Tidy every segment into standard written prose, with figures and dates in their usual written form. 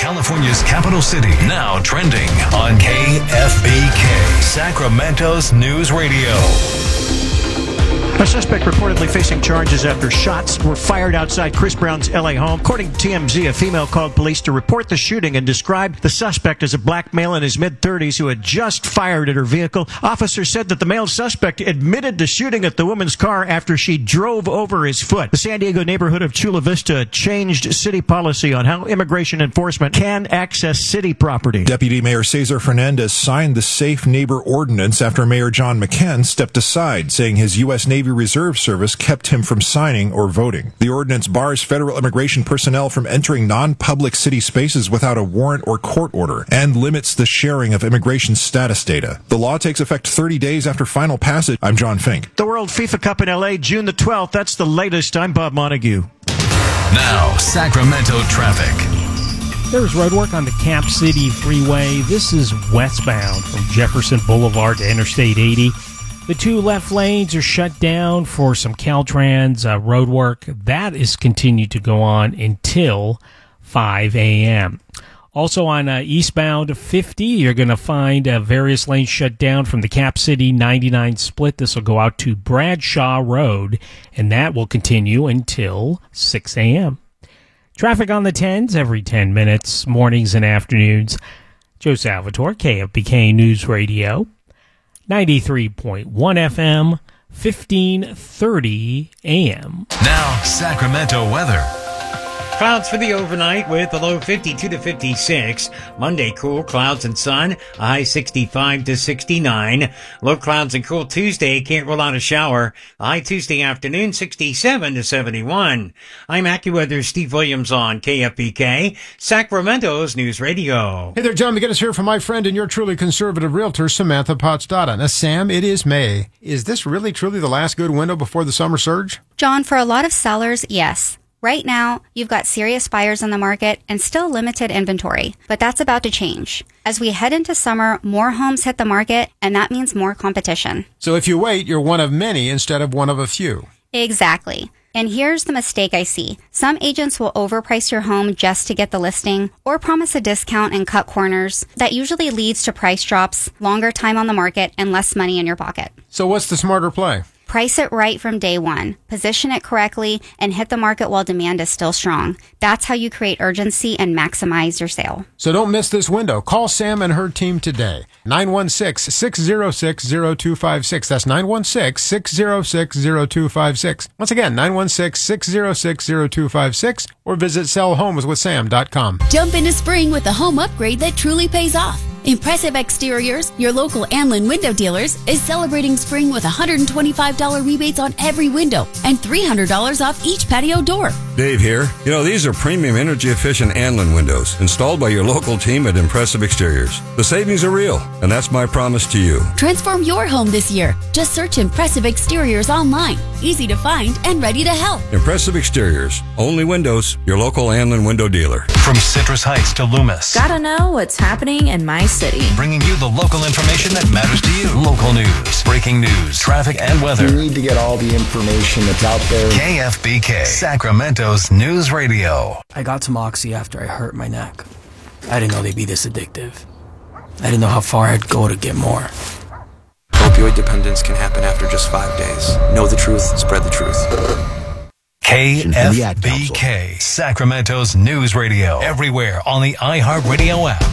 California's capital city, now trending on KFBK, Sacramento's News Radio. A suspect reportedly facing charges after shots were fired outside Chris Brown's L.A. home. According to TMZ, a female called police to report the shooting and described the suspect as a black male in his mid-30s who had just fired at her vehicle. Officers said that the male suspect admitted to shooting at the woman's car after she drove over his foot. The San Diego neighborhood of Chula Vista changed city policy on how immigration enforcement can access city property. Deputy Mayor Cesar Fernandez signed the Safe Neighbor Ordinance after Mayor John McCann stepped aside, saying his U.S. Navy Reserve Service kept him from signing or voting. The ordinance bars federal immigration personnel from entering non-public city spaces without a warrant or court order and limits the sharing of immigration status data. The law takes effect 30 days after final passage. I'm John Fink. The World FIFA Cup in L.A., June the 12th. That's the latest. I'm Bob Montague. Now, Sacramento traffic. There's roadwork on the Camp City Freeway. This is westbound from Jefferson Boulevard to Interstate 80. The two left lanes are shut down for some Caltrans roadwork. That is continued to go on until 5 a.m. Also on eastbound 50, you're going to find various lanes shut down from the Cap City 99 split. This will go out to Bradshaw Road, and that will continue until 6 a.m. Traffic on the 10s every 10 minutes, mornings and afternoons. Joe Salvatore, KFBK News Radio. 93.1 FM, 1530 AM. Now, Sacramento weather. Clouds for the overnight with a low 52 to 56. Monday, cool, clouds and sun, a high 65 to 69. Low clouds and cool Tuesday, can't rule out a shower. A high Tuesday afternoon, 67 to 71. I'm AccuWeather's Steve Williams on KFBK, Sacramento's News Radio. Hey there, John McGinnis here from my friend and your truly conservative realtor, Samantha Potts-Dada. Now, Sam, it is May. Is this really truly the last good window before the summer surge? John, for a lot of sellers, yes. Right now, you've got serious buyers in the market and still limited inventory, but that's about to change. As we head into summer, more homes hit the market, and that means more competition. So if you wait, you're one of many instead of one of a few. Exactly. And here's the mistake I see. Some agents will overprice your home just to get the listing or promise a discount and cut corners. That usually leads to price drops, longer time on the market, and less money in your pocket. So what's the smarter play? Price it right from day one, position it correctly, and hit the market while demand is still strong. That's how you create urgency and maximize your sale. So don't miss this window. Call Sam and her team today. 916-606-0256. That's 916-606-0256. Once again, 916-606-0256 or visit sellhomeswithsam.com. Jump into spring with a home upgrade that truly pays off. Impressive Exteriors, your local Anlin window dealers, is celebrating spring with $125 rebates on every window and $300 off each patio door. Dave here. You know, these are premium energy-efficient Anlin windows installed by your local team at Impressive Exteriors. The savings are real, and that's my promise to you. Transform your home this year. Just search Impressive Exteriors online. Easy to find and ready to help. Impressive Exteriors. Only windows. Your local Anlin window dealer. From Citrus Heights to Loomis. Gotta know what's happening in my city. Bringing you the local information that matters to you. Local news, breaking news, traffic, and weather. You need to get all the information that's out there. KFBK, Sacramento's News Radio. I got some Oxy after I hurt my neck. I didn't know they'd be this addictive. I didn't know how far I'd go to get more. Opioid dependence can happen after just 5 days. Know the truth, spread the truth. KFBK, Sacramento's News Radio. Everywhere on the iHeartRadio app.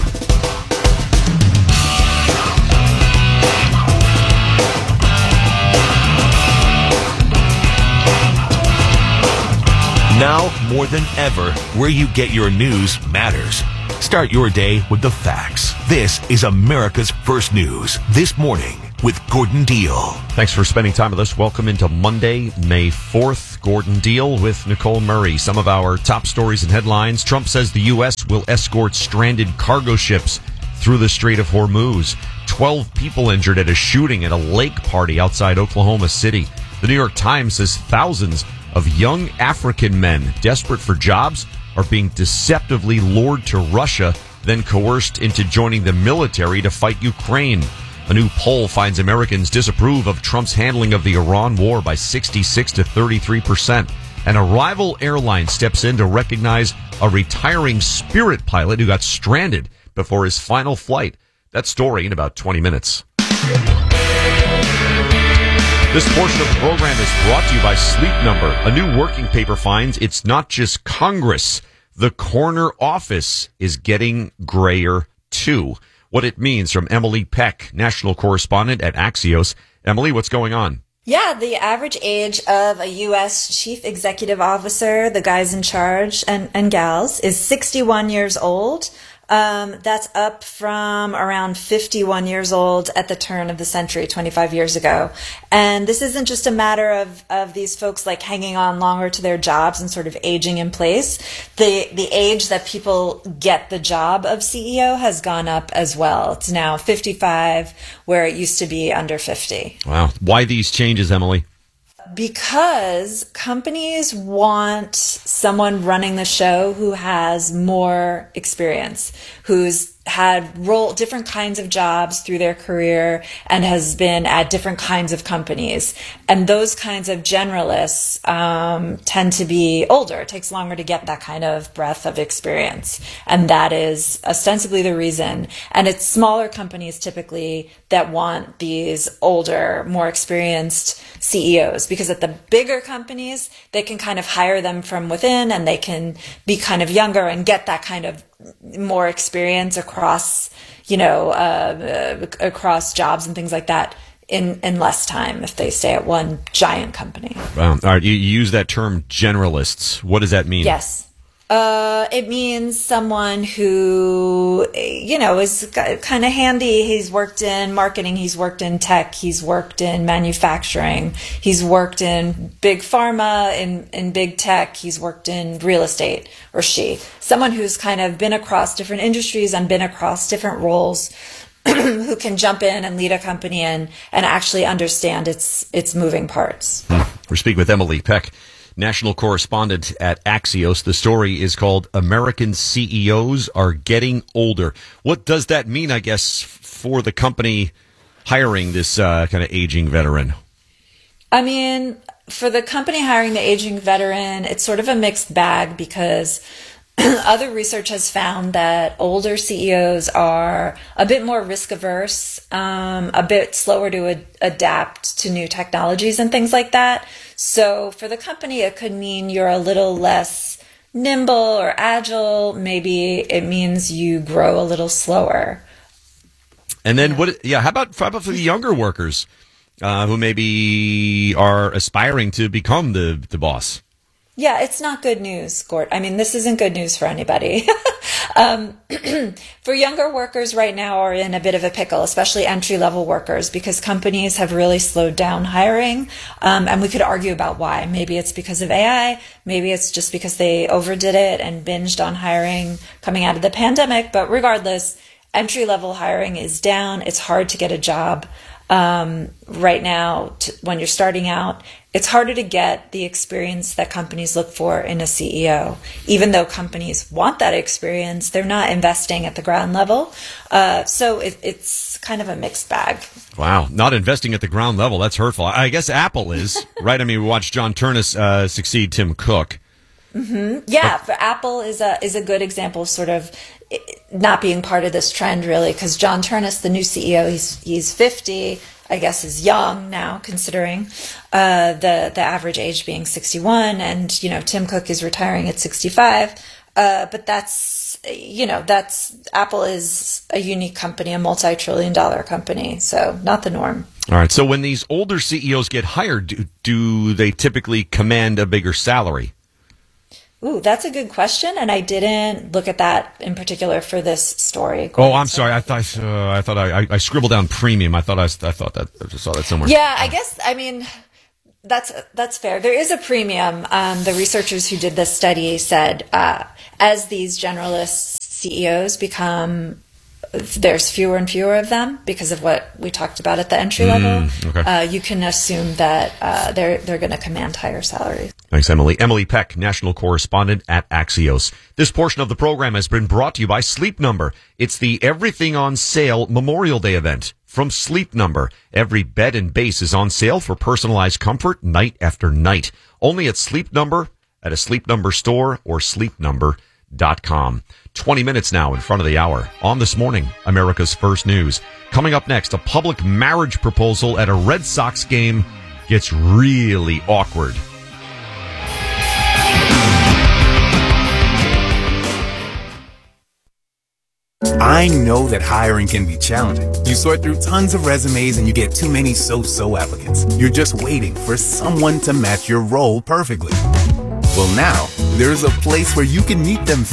Now, more than ever, where you get your news matters. Start your day with the facts. This is America's First News. This morning with Gordon Deal. Thanks for spending time with us. Welcome into Monday, May 4th. Gordon Deal with Nicole Murray. Some of our top stories and headlines. Trump says the U.S. will escort stranded cargo ships through the Strait of Hormuz. 12 people injured at a shooting at a lake party outside Oklahoma City. The New York Times says thousands of young African men desperate for jobs are being deceptively lured to Russia, then coerced into joining the military to fight Ukraine. A new poll finds Americans disapprove of Trump's handling of the Iran war by 66 to 33%. and a rival airline steps in to recognize a retiring Spirit pilot who got stranded before his final flight. That story in about 20 minutes. This portion of the program is brought to you by Sleep Number. A new working paper finds it's not just Congress. The corner office is getting grayer, too. What it means from Emily Peck, national correspondent at Axios. Emily, what's going on? Yeah, the average age of a U.S. chief executive officer, the guys in charge and gals, is 61 years old. That's up from around 51 years old at the turn of the century, 25 years ago. And this isn't just a matter of these folks like hanging on longer to their jobs and sort of aging in place. The age that people get the job of CEO has gone up as well. It's now 55, where it used to be under 50. Wow. Why these changes, Emily? Because companies want someone running the show who has more experience, who's had different kinds of jobs through their career and has been at different kinds of companies. And those kinds of generalists tend to be older. It takes longer to get that kind of breadth of experience. And that is ostensibly the reason. And it's smaller companies typically that want these older, more experienced CEOs, because at the bigger companies, they can kind of hire them from within and they can be kind of younger and get that kind of more experience across, across jobs and things like that in less time if they stay at one giant company. Wow. All right. You use that term generalists. What does that mean? Yes. It means someone who, is kind of handy. He's worked in marketing. He's worked in tech. He's worked in manufacturing. He's worked in big pharma, in big tech. He's worked in real estate, or she. Someone who's kind of been across different industries and been across different roles, who can jump in and lead a company and actually understand its moving parts. We're speaking with Emily Peck, national correspondent at Axios. The story is called American CEOs Are Getting Older. What does that mean, I guess, for the company hiring this kind of aging veteran? I mean, for the company hiring the aging veteran, it's sort of a mixed bag because other research has found that older CEOs are a bit more risk averse, a bit slower to adapt to new technologies and things like that. So for the company, it could mean you're a little less nimble or agile. Maybe it means you grow a little slower. And then how about for the younger workers who maybe are aspiring to become the boss? Yeah, it's not good news, Gort. I mean, this isn't good news for anybody. For younger workers right now are in a bit of a pickle, especially entry-level workers, because companies have really slowed down hiring. And we could argue about why. Maybe it's because of AI. Maybe it's just because they overdid it and binged on hiring coming out of the pandemic. But regardless, entry-level hiring is down. It's hard to get a job. Right now, when you're starting out, it's harder to get the experience that companies look for in a CEO. Even though companies want that experience, they're not investing at the ground level. So it's kind of a mixed bag. Wow. Not investing at the ground level. That's hurtful. I guess Apple is, right? I mean, we watched John Ternus succeed Tim Cook. Mm-hmm. Yeah, but Apple is a good example of sort of not being part of this trend, really, because John Ternus, the new CEO, he's 50, I guess is young now, considering the average age being 61, and Tim Cook is retiring at 65. But that's Apple is a unique company, a multi-trillion-dollar company, so not the norm. All right. So when these older CEOs get hired, do they typically command a bigger salary? Ooh, that's a good question, and I didn't look at that in particular for this story. I'm sorry. I thought I scribbled down premium. I thought I saw that somewhere. Yeah, I guess. I mean, that's fair. There is a premium. The researchers who did this study said as these generalist CEOs become, there's fewer and fewer of them because of what we talked about at the entry level. Okay. You can assume that they're going to command higher salaries. Thanks, Emily. Emily Peck, national correspondent at Axios. This portion of the program has been brought to you by Sleep Number. It's the Everything on Sale Memorial Day event from Sleep Number. Every bed and base is on sale for personalized comfort night after night. Only at Sleep Number at a Sleep Number store or sleepnumber.com. 20 minutes now in front of the hour on This Morning, America's First News. Coming up next, a public marriage proposal at a Red Sox game gets really awkward. I know that hiring can be challenging. You sort through tons of resumes and you get too many so-so applicants. You're just waiting for someone to match your role perfectly. Well, now, there's a place where you can meet them